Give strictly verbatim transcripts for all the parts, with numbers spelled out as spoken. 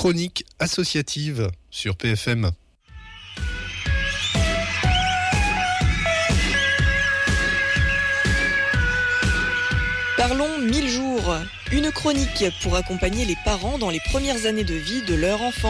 chronique associative sur P F M. Parlons mille jours, une chronique pour accompagner les parents dans les premières années de vie de leur enfant.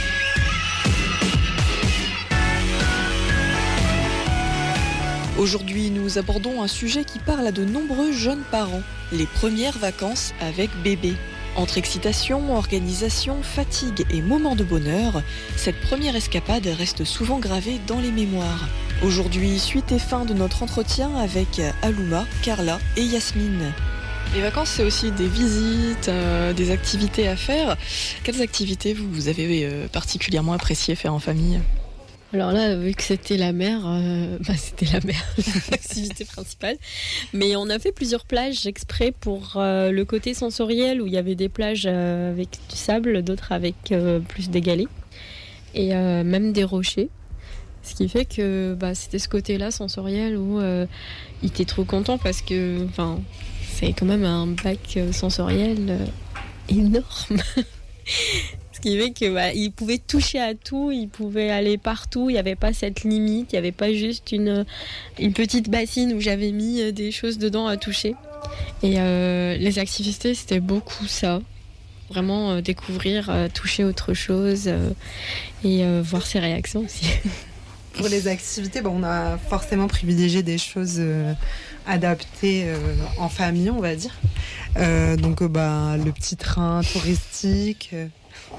Aujourd'hui, nous abordons un sujet qui parle à de nombreux jeunes parents, les premières vacances avec bébé. Entre excitation, organisation, fatigue et moments de bonheur, cette première escapade reste souvent gravée dans les mémoires. Aujourd'hui, suite et fin de notre entretien avec Alouma, Carla et Yasmine. Les vacances, c'est aussi des visites, euh, des activités à faire. Quelles activités vous, vous avez euh, particulièrement apprécié faire en famille ? Alors là, vu que c'était la mer, euh, bah c'était la mer, l'activité principale. Mais on a fait plusieurs plages exprès pour euh, le côté sensoriel, où il y avait des plages euh, avec du sable, d'autres avec euh, plus des galets, et euh, même des rochers. Ce qui fait que bah, c'était ce côté-là sensoriel où euh, il était trop content parce que c'est quand même un bac sensoriel euh, énorme. Ce qui fait que bah, il pouvait toucher à tout, il pouvait aller partout, il n'y avait pas cette limite, il n'y avait pas juste une, une petite bassine où j'avais mis des choses dedans à toucher. Et euh, les activités, c'était beaucoup ça. Vraiment euh, découvrir, euh, toucher autre chose euh, et euh, voir ses réactions aussi. Pour les activités, bah, on a forcément privilégié des choses euh, adaptées euh, en famille, on va dire. Euh, donc euh, bah, le petit train touristique... Euh...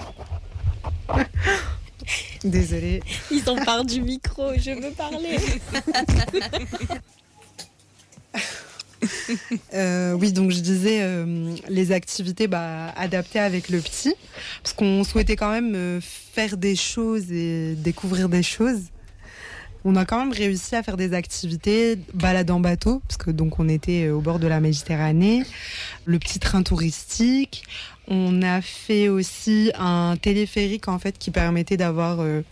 Désolée. Ils s'emparent du micro, je veux parler. euh, oui, donc je disais euh, les activités bah, adaptées avec le petit, parce qu'on souhaitait quand même euh, faire des choses et découvrir des choses. On a quand même réussi à faire des activités, balade en bateau, parce que donc on était au bord de la Méditerranée, le petit train touristique. On a fait aussi un téléphérique en fait qui permettait d'avoir euh,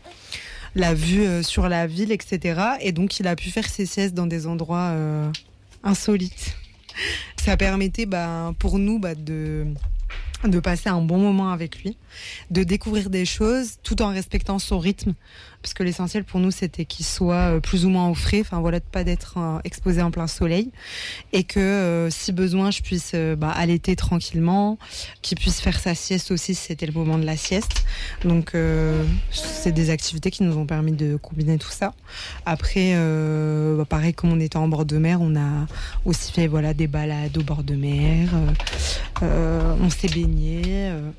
la vue euh, sur la ville, et cetera. Et donc il a pu faire ses siestes dans des endroits euh, insolites. Ça permettait bah, pour nous bah, de de passer un bon moment avec lui, de découvrir des choses tout en respectant son rythme, parce que l'essentiel pour nous c'était qu'il soit plus ou moins au frais, enfin voilà, de pas d'être euh, exposé en plein soleil, et que euh, si besoin je puisse euh, bah, allaiter tranquillement, qu'il puisse faire sa sieste aussi si c'était le moment de la sieste. Donc euh, c'est des activités qui nous ont permis de combiner tout ça. Après euh, bah, pareil, comme on était en bord de mer, on a aussi fait voilà, des balades au bord de mer, euh, euh, on s'est baigné. Euh,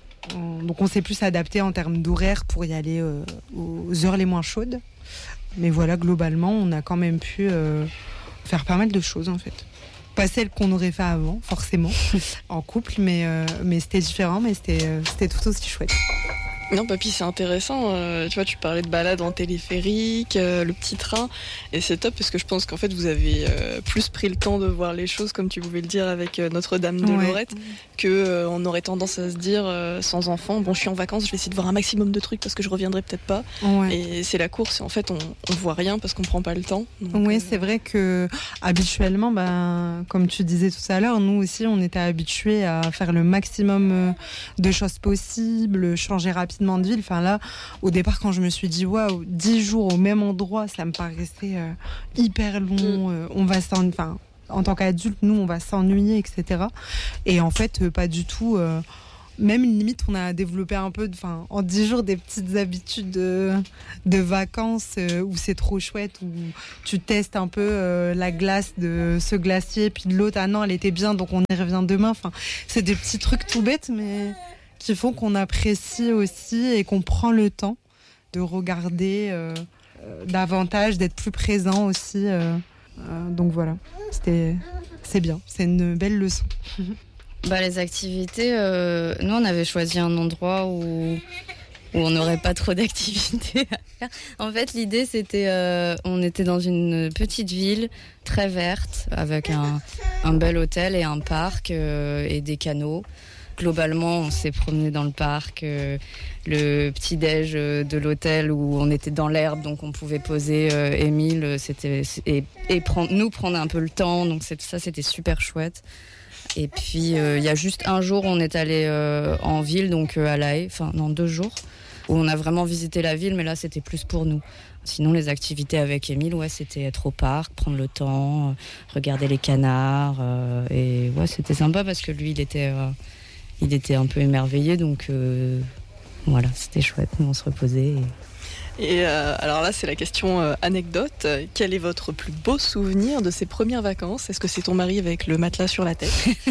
on, donc on s'est plus adapté en termes d'horaire pour y aller euh, aux heures les moins chaudes. Mais voilà, globalement, on a quand même pu euh, faire pas mal de choses en fait. Pas celles qu'on aurait fait avant, forcément, en couple, mais, euh, mais c'était différent, mais c'était, euh, c'était tout aussi chouette. Non, papy, c'est intéressant. Euh, tu vois, tu parlais de balade en téléphérique, euh, le petit train, et c'est top parce que je pense qu'en fait, vous avez euh, plus pris le temps de voir les choses, comme tu pouvais le dire avec euh, Notre-Dame de ouais. Lorette, que euh, on aurait tendance à se dire euh, sans enfant. Bon, je suis en vacances, je vais essayer de voir un maximum de trucs parce que je reviendrai peut-être pas. Ouais. Et c'est la course. Et en fait, on, on voit rien parce qu'on prend pas le temps. Donc, oui, euh... c'est vrai que habituellement, ben, comme tu disais tout à l'heure, nous aussi, on était habitués à faire le maximum de choses possibles, changer rapidement de ville. Enfin là, au départ, quand je me suis dit waouh, dix jours au même endroit, ça me paraissait euh, hyper long. Euh, on va s'en, enfin, en tant qu'adulte, nous, on va s'ennuyer, et cetera. Et en fait, euh, pas du tout. Euh, même limite, on a développé un peu, enfin, en dix jours, des petites habitudes de, de vacances euh, où c'est trop chouette, où tu testes un peu euh, la glace de ce glacier, puis de l'autre, ah non, elle était bien, donc on y revient demain. Enfin, c'est des petits trucs tout bêtes, mais qui font qu'on apprécie aussi et qu'on prend le temps de regarder euh, euh, davantage, d'être plus présent aussi. Euh, euh, donc voilà, c'était, c'est bien, c'est une belle leçon. Bah, les activités, euh, nous on avait choisi un endroit où, où on n'aurait pas trop d'activités à faire. En fait, l'idée c'était, euh, on était dans une petite ville très verte avec un, un bel hôtel et un parc euh, et des canaux. Globalement, on s'est promené dans le parc, euh, le petit-déj de l'hôtel où on était dans l'herbe, donc on pouvait poser euh, Émile c'était, et, et prendre, nous prendre un peu le temps, donc c'est, ça c'était super chouette. Et puis, euh, il y a juste un jour, on est allé euh, en ville, donc euh, à La Haye, enfin, non, deux jours, où on a vraiment visité la ville, mais là, c'était plus pour nous. Sinon, les activités avec Émile, ouais, c'était être au parc, prendre le temps, euh, regarder les canards. Euh, et ouais, c'était sympa parce que lui, il était, euh, il était un peu émerveillé, donc euh, voilà, c'était chouette. Nous, on se reposait. Et... Et euh, alors là, c'est la question euh, anecdote. Quel est votre plus beau souvenir de ces premières vacances ? Est-ce que c'est ton mari avec le matelas sur la tête ?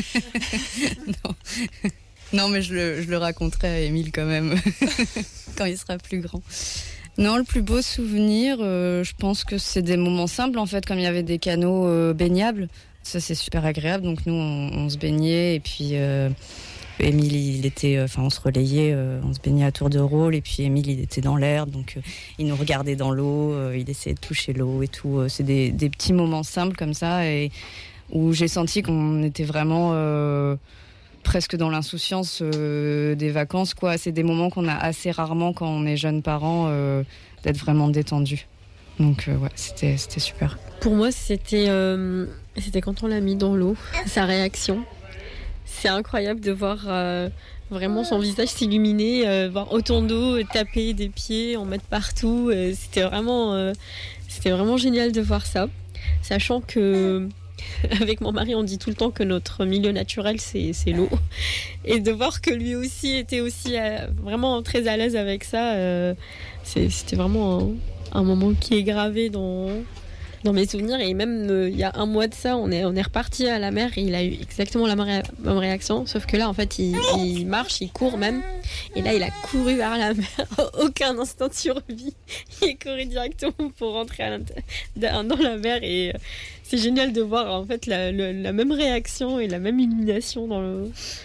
Non. Non, mais je le, je le raconterai à Émile quand même, quand il sera plus grand. Non, le plus beau souvenir, euh, je pense que c'est des moments simples, en fait, comme il y avait des canaux euh, baignables. Ça, c'est super agréable. Donc nous, on, on se baignait et puis... Euh, Émile, il était, enfin, on se relayait, euh, on se baignait à tour de rôle, et puis Émile, il était dans l'herbe, donc euh, il nous regardait dans l'eau, euh, il essayait de toucher l'eau et tout. Euh, c'est des, des petits moments simples comme ça, et où j'ai senti qu'on était vraiment euh, presque dans l'insouciance euh, des vacances, quoi. C'est des moments qu'on a assez rarement quand on est jeunes parents, euh, d'être vraiment détendu. Donc euh, ouais, c'était, c'était super. Pour moi, c'était, euh, c'était quand on l'a mis dans l'eau, sa réaction. C'est incroyable de voir euh, vraiment son visage s'illuminer, euh, voir autant d'eau, euh, taper des pieds, en mettre partout. Euh, c'était vraiment, euh, c'était vraiment génial de voir ça. Sachant que, avec mon mari, on dit tout le temps que notre milieu naturel, c'est, c'est l'eau. Et de voir que lui aussi était aussi euh, vraiment très à l'aise avec ça, euh, c'est, c'était vraiment un, un moment qui est gravé dans... dans mes souvenirs. Et même euh, il y a un mois de ça, on est, on est reparti à la mer et il a eu exactement la même réaction, sauf que là en fait il, il marche, il court même, et là il a couru vers la mer. Aucun instant de survie, il est couru directement pour rentrer à dans la mer. Et euh, c'est génial de voir en fait la, la, la même réaction et la même illumination dans le...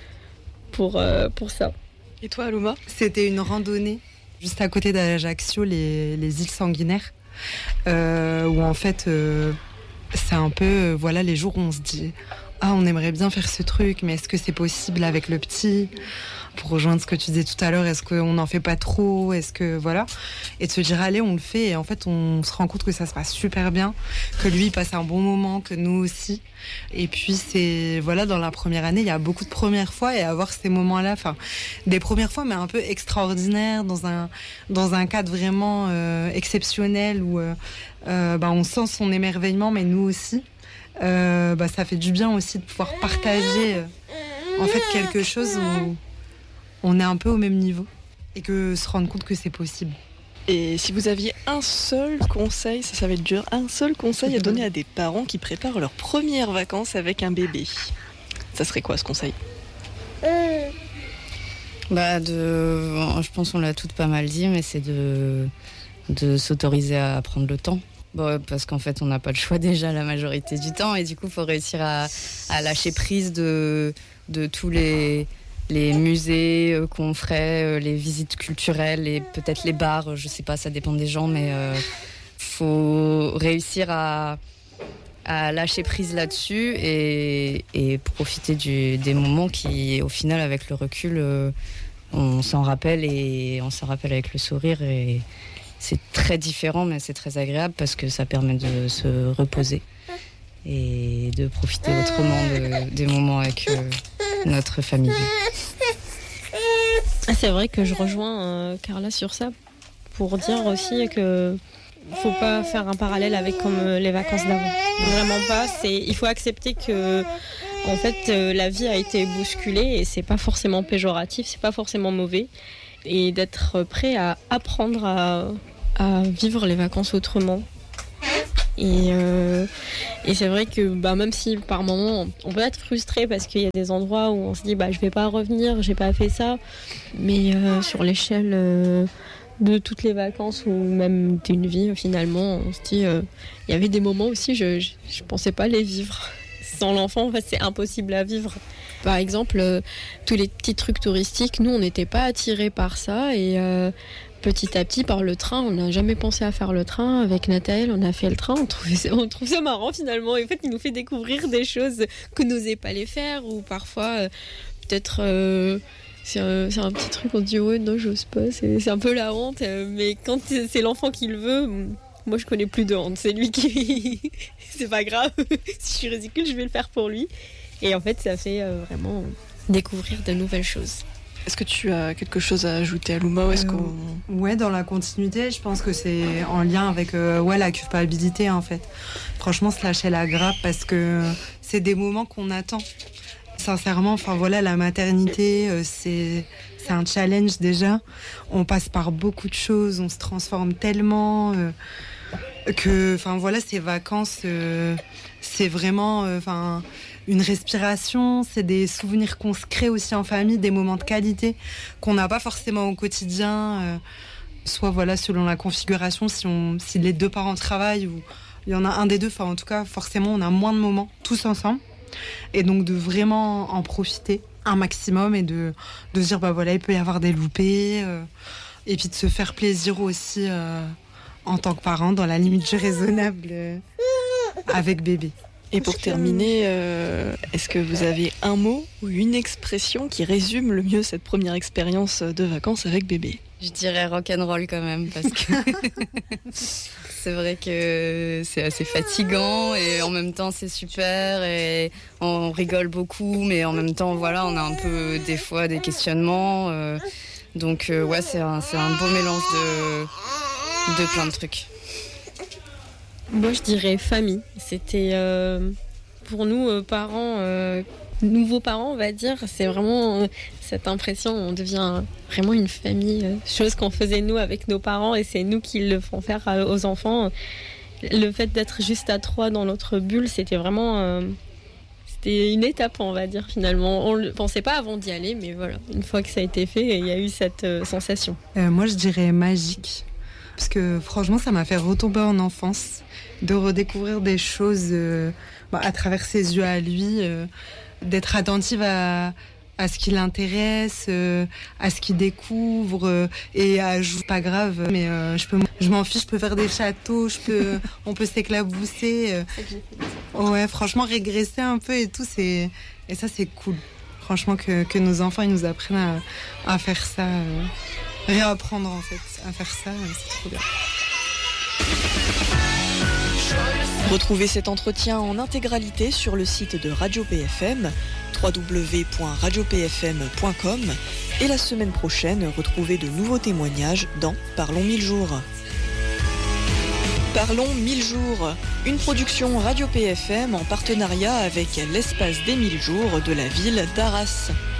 pour, euh, pour ça. Et toi, Alouma ? C'était une randonnée juste à côté d'Ajaccio, les, les îles Sanguinaires. Euh, où en fait euh, c'est un peu euh, voilà, les jours où on se dit ah, on aimerait bien faire ce truc, mais est-ce que c'est possible avec le petit ? Pour rejoindre ce que tu disais tout à l'heure, est-ce qu'on n'en fait pas trop ? Est-ce que voilà ? Et de se dire allez, on le fait, et en fait on se rend compte que ça se passe super bien, que lui il passe un bon moment, que nous aussi. Et puis c'est voilà, dans la première année il y a beaucoup de premières fois, et avoir ces moments-là, enfin des premières fois mais un peu extraordinaires, dans un dans un cadre vraiment euh, exceptionnel où euh, euh, bah, on sent son émerveillement, mais nous aussi. Euh, bah, ça fait du bien aussi de pouvoir partager euh, en fait quelque chose où on est un peu au même niveau, et que se rendre compte que c'est possible. Et si vous aviez un seul conseil, ça, ça va être dur, un seul conseil à donner à des parents qui préparent leurs premières vacances avec un bébé, ça serait quoi ce conseil ? Bah de, je pense qu'on l'a toutes pas mal dit, mais c'est de, de s'autoriser à prendre le temps. Bon, parce qu'en fait, on n'a pas le choix déjà la majorité du temps, et du coup, il faut réussir à, à lâcher prise de, de tous les, les musées qu'on ferait, les visites culturelles, et peut-être les bars, je sais pas, ça dépend des gens, mais il euh, faut réussir à, à lâcher prise là-dessus et, et profiter du, des moments qui, au final, avec le recul, euh, on s'en rappelle, et on s'en rappelle avec le sourire, et c'est très différent, mais c'est très agréable parce que ça permet de se reposer et de profiter autrement de, des moments avec euh, notre famille. C'est vrai que je rejoins euh, Carla sur ça, pour dire aussi que faut pas faire un parallèle avec comme euh, les vacances d'avant. Vraiment pas. C'est, il faut accepter que en fait euh, la vie a été bousculée, et c'est pas forcément péjoratif, c'est pas forcément mauvais. Et d'être prêt à apprendre à, à vivre les vacances autrement. Et, euh, et c'est vrai que bah, même si par moments on peut être frustré parce qu'il y a des endroits où on se dit bah, je vais pas revenir, j'ai pas fait ça, mais euh, sur l'échelle euh, de toutes les vacances ou même d'une vie, finalement on se dit il euh, y avait des moments aussi je, je, je pensais pas les vivre. Sans l'enfant, en fait, c'est impossible à vivre. Par exemple, euh, tous les petits trucs touristiques, nous, on n'était pas attirés par ça. Et euh, petit à petit, par le train, on n'a jamais pensé à faire le train. Avec Nathalie, on a fait le train. On trouve, on trouve ça marrant, finalement. Et en fait, il nous fait découvrir des choses que nous n'osait pas les faire. Ou parfois, euh, peut-être... Euh, C'est un, c'est un petit truc, on se dit ouais non j'ose pas, c'est, c'est un peu la honte, euh, mais quand c'est l'enfant qui le veut, moi je connais plus de honte, c'est lui qui... c'est pas grave, si je suis ridicule je vais le faire pour lui. Et en fait, ça fait euh, vraiment découvrir de nouvelles choses. Est-ce que tu as quelque chose à ajouter, Alouma, ou est-ce Euh, qu'on... Ouais, dans la continuité, je pense que c'est en lien avec euh, ouais, la culpabilité en fait. Franchement, se lâcher la grappe parce que c'est des moments qu'on attend. Sincèrement, enfin voilà, la maternité, euh, c'est, c'est un challenge déjà. On passe par beaucoup de choses, on se transforme tellement euh, que, enfin voilà, ces vacances, euh, c'est vraiment, enfin. Euh, une respiration, c'est des souvenirs qu'on se crée aussi en famille, des moments de qualité qu'on n'a pas forcément au quotidien, euh, soit voilà selon la configuration, si, on, si les deux parents travaillent ou il y en a un des deux, enfin en tout cas forcément on a moins de moments tous ensemble et donc de vraiment en profiter un maximum et de, de se dire bah voilà il peut y avoir des loupés euh, et puis de se faire plaisir aussi euh, en tant que parent dans la limite du raisonnable euh, avec bébé. Et pour terminer, euh, est-ce que vous avez un mot ou une expression qui résume le mieux cette première expérience de vacances avec bébé ? Je dirais rock'n'roll quand même, parce que c'est vrai que c'est assez fatigant et en même temps c'est super et on rigole beaucoup, mais en même temps voilà, on a un peu des fois des questionnements. Euh, donc euh, ouais, c'est un, c'est un beau mélange de, de plein de trucs. Moi, je dirais famille. C'était euh, pour nous, euh, parents, euh, nouveaux parents, on va dire, c'est vraiment euh, cette impression, on devient vraiment une famille, euh, chose qu'on faisait nous avec nos parents et c'est nous qui le font faire euh, aux enfants. Le fait d'être juste à trois dans notre bulle, c'était vraiment... Euh, c'était une étape, on va dire, finalement. On ne le pensait pas avant d'y aller, mais voilà, une fois que ça a été fait, il y a eu cette euh, sensation. Euh, moi, je dirais magique. Parce que franchement, ça m'a fait retomber en enfance, de redécouvrir des choses euh, bah, à travers ses yeux à lui, euh, d'être attentive à, à ce qui l'intéresse, euh, à ce qu'il découvre, euh, et à jouer, pas grave, mais euh, je peux, je m'en fiche, je peux faire des châteaux, je peux, on peut s'éclabousser. Euh, ouais, franchement, régresser un peu et tout, c'est, et ça, c'est cool. Franchement, que, que nos enfants ils nous apprennent à, à faire ça. Euh, réapprendre en fait à faire ça, c'est trop bien. Retrouvez cet entretien en intégralité sur le site de Radio P F M, w w w point radio p f m point com, et la semaine prochaine, retrouvez de nouveaux témoignages dans Parlons mille jours. Parlons mille jours, une production Radio P F M en partenariat avec l'Espace des mille jours de la ville d'Arras.